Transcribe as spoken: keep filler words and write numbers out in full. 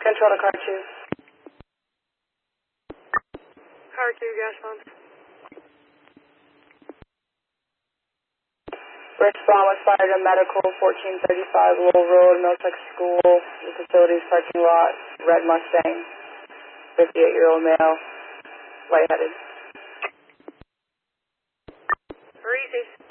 Control to car two. Car two, gas pump. Respond was fired to medical, fourteen thirty-five Lowell Road, Middlesex School, the facility's parking lot, red Mustang, fifty-eight-year-old male, lightheaded. Reese's.